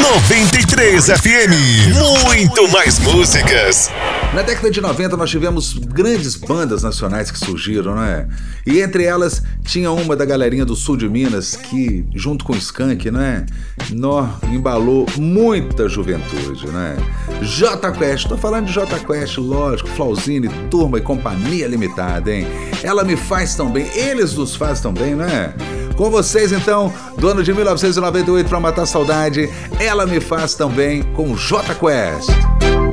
93 FM. Muito mais músicas. Na década de 90 nós tivemos grandes bandas nacionais que surgiram, não é? E entre elas tinha uma da galerinha do sul de Minas que, junto com o Skank, não é? Embalou muita juventude, não é? Jota Quest, tô falando de Jota Quest, lógico, Flauzine, Turma e Companhia Limitada, hein? Ela me faz tão bem, eles nos fazem tão bem, não é? Com vocês então, do ano de 1998 pra matar a saudade, Ela me faz tão bem com Jota Quest.